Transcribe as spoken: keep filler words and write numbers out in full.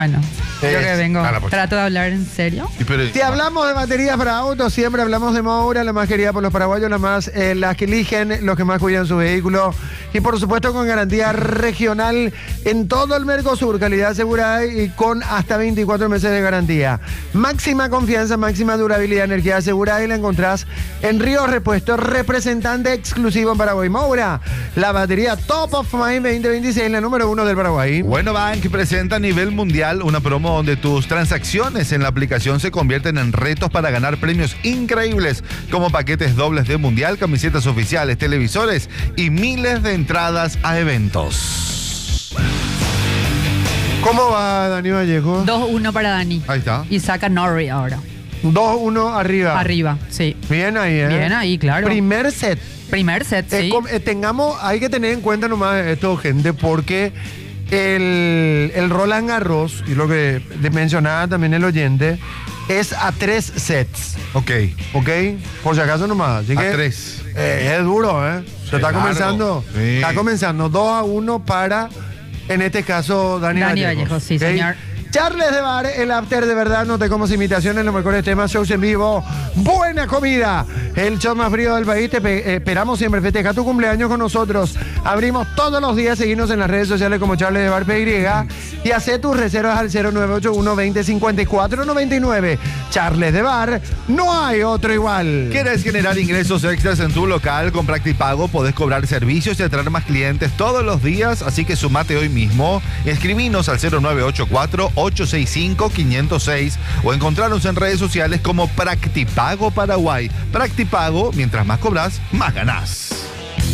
Bueno, Es- yo que vengo, a la próxima. trato de hablar en serio. Y pero- Si hablamos de baterías para autos, siempre hablamos de Moura, la más querida por los paraguayos, la más, eh, las que eligen, los que más cuidan su vehículo. Y por supuesto con garantía regional en todo el Mercosur, calidad asegurada y con hasta veinticuatro meses de garantía. Máxima confianza, máxima durabilidad, energía asegurada y la encontrás en Río Repuesto, representante exclusivo en Paraguay. Moura, la batería Top of Mind veinte veintiséis, la número uno del Paraguay. Bueno Bank presenta a nivel mundial una promo donde tus transacciones en la aplicación se convierten en retos para ganar premios increíbles como paquetes dobles de mundial, camisetas oficiales, televisores y miles de entradas a eventos. ¿Cómo va, Dani Vallejo? dos uno para Dani. Ahí está. Y saca Norrie ahora. dos uno arriba. Arriba, sí. Bien ahí, ¿eh? Bien ahí, claro. Primer set. Primer set, Eh, sí. com- eh, tengamos, hay que tener en cuenta nomás esto, gente, porque el, el Roland Garros, y lo que le mencionaba también el oyente, es a tres sets, Ok. ¿ok? Por si acaso nomás. Así A que, tres. eh, es duro, ¿eh? Se está largo. comenzando. Sí. Está comenzando dos a uno para, en este caso, Dani, Dani Vallejo. Vallejo, sí, ¿ok? señor. Charles de Bar, el after de verdad, no te como imitaciones, los mejores temas, shows en vivo, buena comida, el show más frío del país, te pe- eh, esperamos siempre, festeja tu cumpleaños con nosotros, abrimos todos los días, seguirnos en las redes sociales como Charles de Bar P Y y hace tus reservas al cero nueve ocho uno veinte cincuenta y cuatro noventa y nueve. Charles de Bar, no hay otro igual. ¿Quieres generar ingresos extras en tu local? Con Practipago podés cobrar servicios y atraer más clientes todos los días, así que sumate hoy mismo. Escribinos al cero nueve ocho cuatro ocho seis cinco cinco cero seis o encontrarnos en redes sociales como Practipago Paraguay. Practipago, mientras más cobras, más ganás.